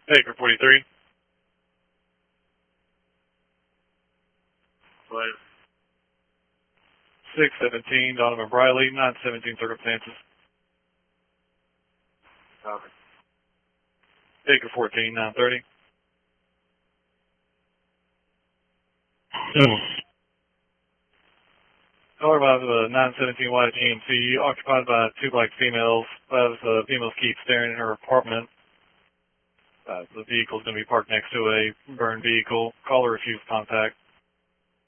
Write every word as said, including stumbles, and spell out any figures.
Acre forty-three. Five. six seventeen, Donovan Briley, nine seventeen circumstances. Copy. Acre fourteen, nine thirty. Seven. Car by the nine seventeen white G M C, occupied by two black females. As the females keep staring in her apartment. Uh, the vehicle is going to be parked next to a burned vehicle. Caller refused contact.